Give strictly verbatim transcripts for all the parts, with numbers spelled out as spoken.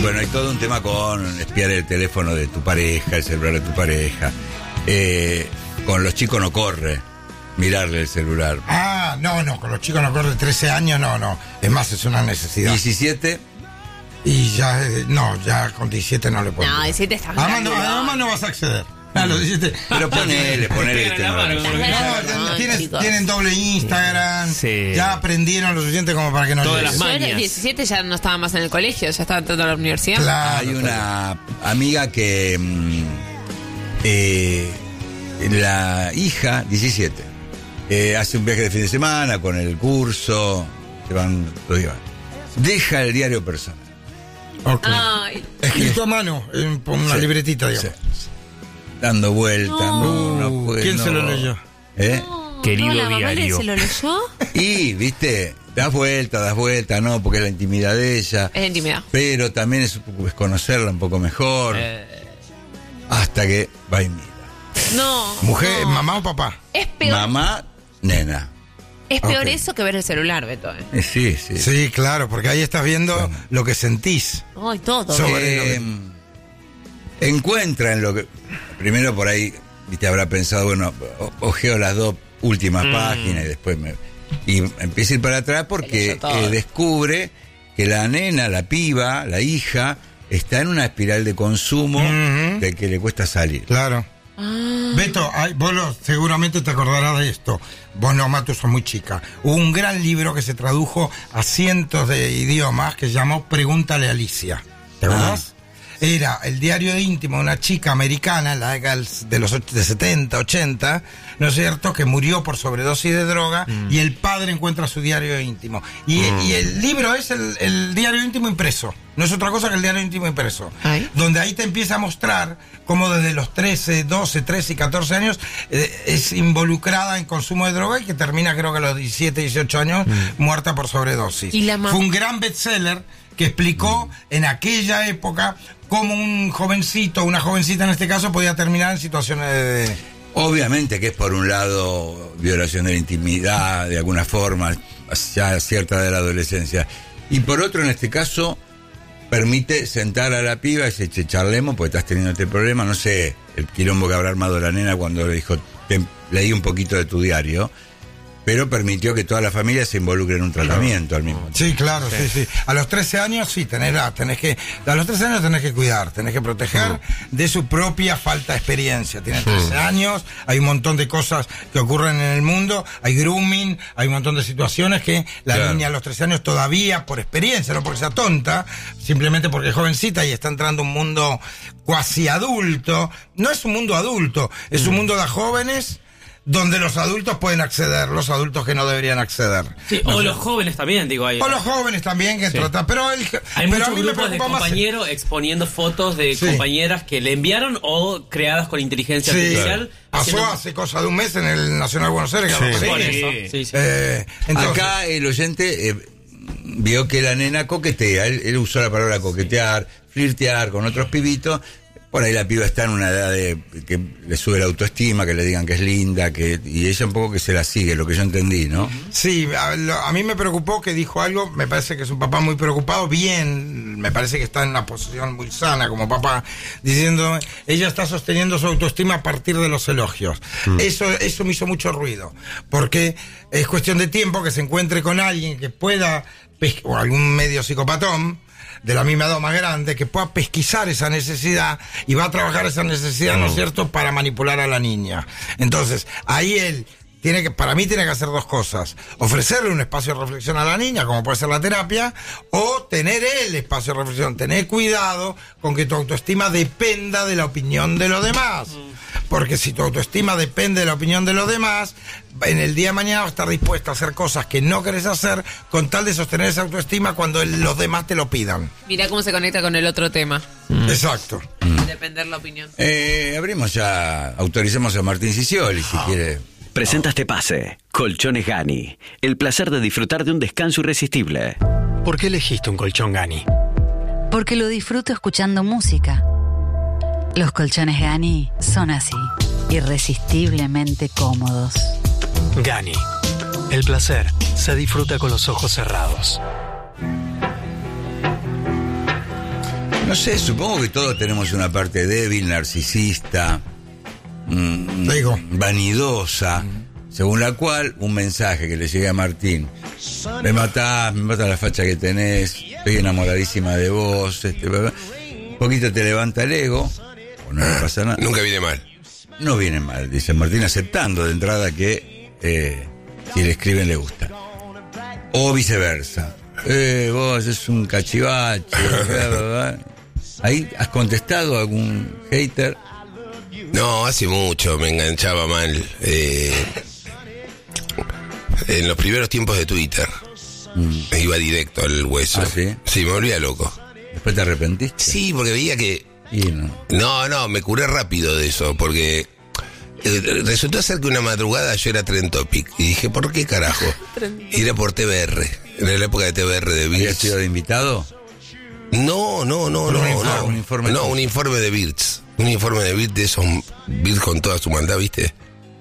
Bueno, hay todo un tema con espiar el teléfono de tu pareja, el celular de tu pareja. Eh, con los chicos no corre mirarle el celular. Ah, no, no, con los chicos no corre trece años, no, no. Es más, es una necesidad. diecisiete Y ya, eh, no, ya con diecisiete no le puedo. No, diecisiete está Además grande, no, ¿no? además no vas a acceder. A los diecisiete. Pero ponele, ponele este no. No, No, tienes- chicos. tienen doble Instagram, Sí. ya aprendieron lo suficiente como para que no Todas llegues. las Yo a los mañas. diecisiete ya no estaba más en el colegio, ya estaba entrando a la universidad. Claro, Hay una amiga que mm, eh, la hija, diecisiete, eh, hace un viaje de fin de semana con el curso, se van, lo llevan. Deja el diario personal. Ok. Ay, Escrito a mano, en por una Sí. libretita, digamos. Sí. Dando vueltas, no, no puede, ¿Quién no. se lo leyó? ¿Eh? Querido no, la mamá le- diario. ¿Se lo leyó? Y, viste, das vuelta, das vuelta, no, porque es la intimidad de ella. Es intimidad. Pero también es, es conocerla un poco mejor. Eh, Hasta que va y mira. No. ¿Mujer, no. mamá o papá? Es peor, Mamá, nena. es peor Ok. eso que ver el celular, Beto. ¿eh? Eh, sí, sí. Sí, claro, porque ahí estás viendo Bueno. lo que sentís. Ay, todo. Sobre Eh, lo encuentra en lo que. Primero por ahí, viste, habrá pensado, bueno, o- ojeo las dos últimas Mm. páginas y después me. Y empieza a ir para atrás Se porque leyó todo. eh, descubre que la nena, la piba, la hija, está en una espiral de consumo Ujú. de que le cuesta salir. Claro. Ah, Beto, ay, vos lo- seguramente te acordarás de esto. Vos no, Matu, sos muy chica. Hubo un gran libro que se tradujo a cientos de idiomas que se llamó Pregúntale a Alicia. ¿Te Ah. acordás? Era el diario íntimo de una chica americana en la década de los och- de setenta, ochenta, ¿no es cierto?, que murió por sobredosis de droga y el padre encuentra su diario íntimo. Y, y el libro es el, el diario íntimo impreso. No es otra cosa que el diario íntimo impreso. Ay. Donde ahí te empieza a mostrar cómo desde los trece, doce, trece y catorce años eh, es involucrada en consumo de droga y que termina creo que a los diecisiete, dieciocho años muerta por sobredosis. Y la ma- Fue un gran bestseller que explicó en aquella época cómo un jovencito, una jovencita en este caso, podía terminar en situaciones de... Obviamente que es por un lado violación de la intimidad, de alguna forma, ya a cierta edad de la adolescencia. Y por otro, en este caso, permite sentar a la piba y decir, che, charlemos, porque estás teniendo este problema. No sé, el quilombo que habrá armado la nena cuando le dijo, te, leí un poquito de tu diario, pero permitió que toda la familia se involucre en un tratamiento al mismo tiempo. Sí, claro, sí, sí. A los trece años sí, tenés, la- tenés que, a los trece años tenés que cuidar, tenés que proteger de su propia falta de experiencia. Tienen trece años, hay un montón de cosas que ocurren en el mundo, hay grooming, hay un montón de situaciones que la Claro. niña a los trece años todavía por experiencia, no porque sea tonta, simplemente porque es jovencita y está entrando a un mundo cuasi adulto. No es un mundo adulto, es un mundo de jóvenes donde los adultos pueden acceder, los adultos que no deberían acceder. Sí, o los jóvenes también, digo. Hay, O los jóvenes también que Sí. tratan, pero, el, hay pero a muchos mí me grupos de preocupa más. compañeros exponiendo fotos de Sí. compañeras que le enviaron o creadas con inteligencia Sí, artificial. pasó haciendo- hace cosa de un mes en el Nacional de Buenos Aires. que Sí. hablamos de Por eso. eso. Sí, sí. Eh, entonces, Acá el oyente eh, vio que la nena coquetea, él, él usó la palabra coquetear, flirtear con otros pibitos. Por ahí la piba está en una edad de que le sube la autoestima, que le digan que es linda, que y ella un poco que se la sigue, lo que yo entendí, ¿no? sí, a, lo- a mí me preocupó que dijo algo, me parece que es un papá muy preocupado, bien, me parece que está en una posición muy sana como papá, diciendo, ella está sosteniendo su autoestima a partir de los elogios. Eso, eso me hizo mucho ruido, porque es cuestión de tiempo que se encuentre con alguien que pueda, pes- o algún medio psicopatón, de la misma edad o más grande, que pueda pesquisar esa necesidad y va a trabajar esa necesidad, ¿no es cierto?, para manipular a la niña. Entonces, ahí él tiene que, para mí tiene que hacer dos cosas: ofrecerle un espacio de reflexión a la niña, como puede ser la terapia, o tener el espacio de reflexión. Tener cuidado con que tu autoestima dependa de la opinión de los demás. Porque si tu autoestima depende de la opinión de los demás, en el día de mañana vas a estar dispuesta a hacer cosas que no querés hacer con tal de sostener esa autoestima cuando el- los demás te lo pidan. Mirá cómo se conecta con el otro tema. Exacto. Depender la opinión. Eh, abrimos ya, autoricemos a Martín Sicioli, si quiere. Presenta este pase. Colchones Gani. El placer de disfrutar de un descanso irresistible. ¿Por qué elegiste un colchón Gani? Porque lo disfruto escuchando música. Los colchones Gani son así, irresistiblemente cómodos. Gani. El placer se disfruta con los ojos cerrados. No sé, supongo que todos tenemos una parte débil, narcisista, mm, Digo. vanidosa, según la cual un mensaje que le llegue a Martín: me matás, me mata la facha que tenés, estoy enamoradísima de vos, este, un poquito te levanta el ego, o no le pasa nada. Nunca viene mal. No viene mal, dice Martín, aceptando de entrada que eh, si le escriben le gusta. O viceversa. Eh, vos es un cachivache. bla, bla, bla. ¿Ahí has contestado a algún hater? No, hace mucho me enganchaba mal. Eh, en los primeros tiempos de Twitter. Mm. Me iba directo al hueso. ¿Ah, sí? Sí, me volvía loco. ¿Después te arrepentiste? Sí, porque veía que... Y no. No, no, me curé rápido de eso, porque eh, resultó ser que una madrugada yo era Trend Topic. Y dije, ¿por qué carajo? Y era por T V R. Era la época de T V R de ¿Habías Birds. sido de invitado? No, no, no, Un no, informe, no. un informe. No, un informe de Birds. Un informe de Birds de esos Birds con toda su maldad, ¿viste?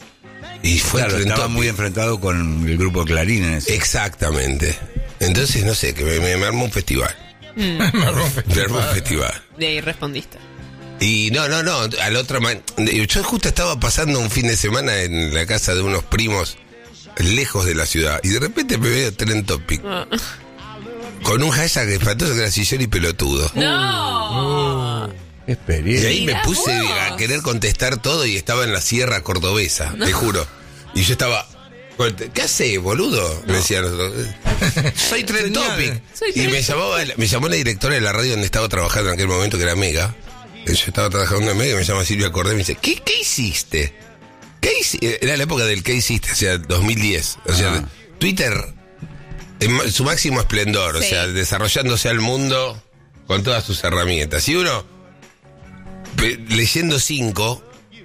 Y fue Claro, Trend estaba Topic. muy enfrentado con el grupo Clarín en ese. Exactamente. Entonces, no sé, que me, me, me armó un festival. Me rompe. Me armó un festival. De ahí respondiste. Y no, no, no, al otro man... Yo justo estaba pasando un fin de semana en la casa de unos primos lejos de la ciudad y de repente me veo Trend Topic Ah. con un hashtag espantoso que era Sillón y pelotudo. ¡No! Qué Y experiencia. ahí me Mirá puse vos. a querer contestar todo y estaba en la sierra cordobesa, te juro. Y yo estaba... ¿Qué haces, boludo? Me decían nosotros. Soy Trend Topic. Soy Y Trend me llamaba, me llamó la directora de la radio donde estaba trabajando en aquel momento, que era Mega. Yo estaba trabajando en Mega y me llama Silvia Cordé y me dice, ¿qué, qué hiciste? ¿Qué hiciste? Era la época del ¿qué hiciste? O sea, dos mil diez. O sea, Ah. Twitter en su máximo esplendor, o Sí. sea, desarrollándose al mundo con todas sus herramientas. Y uno, pe- leyendo cinco,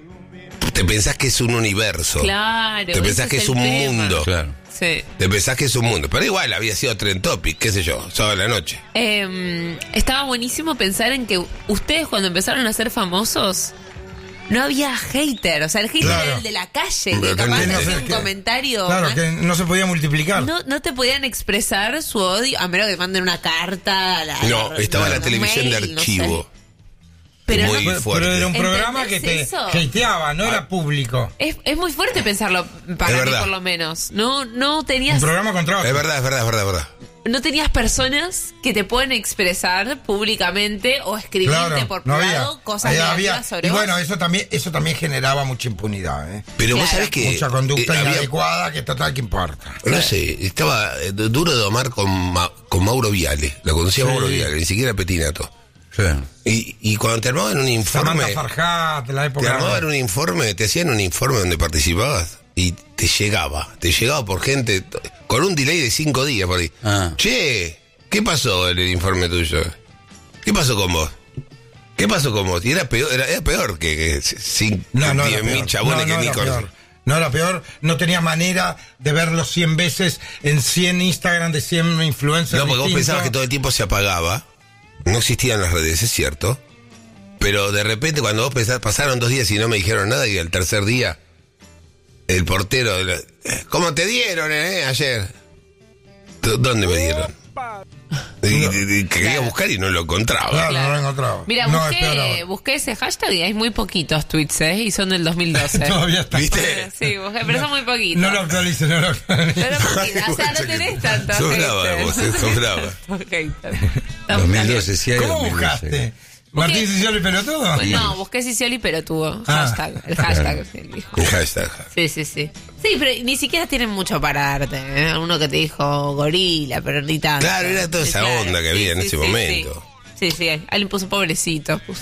te pensás que es un universo. Claro. Te pensás ese que es el un tema. mundo. Claro. Sí. Te pensás que es un mundo. Pero igual había sido Trend Topic, qué sé yo, sábado de la noche. Eh, estaba buenísimo pensar en que ustedes cuando empezaron a ser famosos no había hater, o sea, el hater Claro. era el de la calle, que Pero capaz que de no hacer sé un qué- comentario. Claro, más- que no se podía multiplicar. no, no te podían expresar su odio, a menos que manden una carta. a la- No, a- estaba a- la un televisión de mail, no archivo. sé. Pero Muy no- Pero, fuerte. pero era un ¿Entendés programa que te eso? hateaba, no era público. es, es muy fuerte pensarlo, para Es mí verdad. por lo menos. No, no Un tenías, programa contra otro. Es verdad, es verdad, es verdad, es verdad. no tenías personas que te pueden expresar públicamente o escribirte Claro, por no había. privado cosas Ahí negativas había. sobre Y vos. bueno, eso también, eso también generaba mucha impunidad, ¿eh? Pero vos Claro. sabés que... Mucha conducta eh, había- inadecuada que total que importa. No sé, estaba eh, duro de domar con, Ma- con Mauro Viale. Lo conocía Sí. Mauro Viale, ni siquiera Petinato. Sí. Y, y cuando te armaban un informe... Samantha Farhat, de la Te época. armaban un informe, te hacían un informe donde participabas y te llegaba. Te llegaba por gente t- con un delay de cinco días por ahí. Ah. Che, ¿qué pasó en el informe tuyo? ¿Qué pasó con vos? ¿Qué pasó con vos? Y era peor, era, era peor que, que cinco, No, no era diez mil peor. chabones No, no que ni era conocen. peor. No era peor, no tenía manera de verlo cien veces en cien Instagram de cien influencers. No, porque vos distintos. pensabas que todo el tiempo se apagaba. No existían las redes, es cierto. Pero de repente cuando vos pensás, pasaron dos días y no me dijeron nada, y al tercer día, el portero, de la- ¿cómo te dieron, eh, ayer? ¿Dó- ¿Dónde me dieron? Y, y- y quería buscar y no lo encontraba. Claro, Claro. no lo encontraba. Mira, no, es peor busqué, ahora. busqué ese hashtag y hay muy poquitos tweets, ¿eh? Y son del dos mil doce. Todavía está. ¿Viste? Sí, busqué, pero son muy poquitos. No lo actualice, no lo actualice. Pero poquito, o sea, no tenés tantos Sos haters. brava, vos, eh, sos brava. Tantos haters. Está dos mil bien. doce, sí hay ¿Cómo dos mil doce. buscaste? ¿Martín Sicioli pelotudo? No, busqué Sicioli, pero tuvo Ah. hashtag. El hashtag, sí, dijo. Un hashtag. Sí, sí, sí. Sí, pero ni siquiera tienen mucho para darte. ¿eh? Uno que te dijo gorila, pero ni tanto. Claro, era toda esa Claro, onda que había en ese momento. Sí, sí, sí. Alguien puso pobrecito. Puso.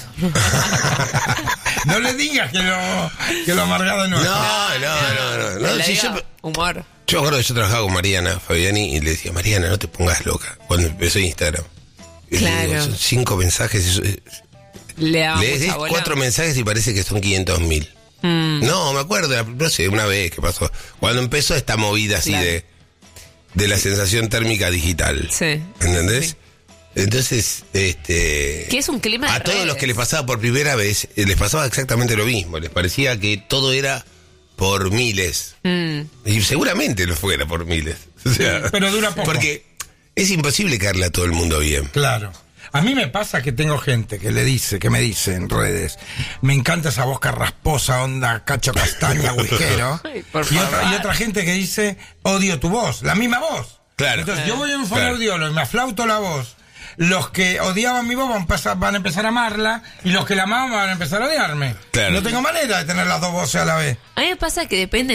No le digas que lo, que lo amargado no es. No, no, no, no. no, Le si digo, yo, humor. yo me acuerdo que yo trabajaba con Mariana Fabiani y le decía, Mariana, no te pongas loca. Cuando empezó Instagram. Y le Claro. digo, son cinco mensajes. eso es- Le daba Lees mucha bola. cuatro mensajes y parece que son quinientos mil. Mm, No, me acuerdo, la- no sé, una vez que pasó. Cuando empezó esta movida así Claro. de, de la sensación térmica digital. sí. ¿Entendés? Sí. Entonces, este... Que es un clima de a todos redes. los que les pasaba por primera vez, eh, les pasaba exactamente lo mismo. Les parecía que todo era por miles. Mm, Y seguramente lo fuera por miles. O sea, Pero dura poco. Porque es imposible caerle a todo el mundo bien. Claro. A mí me pasa que tengo gente que le dice, que me dice en redes, me encanta esa voz carrasposa, onda Cacho Castaña, agujero. y, otra, y otra gente que dice, odio tu voz, la misma voz. Claro. Entonces yo voy a un Claro. fonoaudiólogo y me aflauto la voz. Los que odiaban mi voz van a, pasar, van a empezar a amarla y los que la amaban van a empezar a odiarme. Claro. No tengo manera de tener las dos voces a la vez. A mí me pasa que depende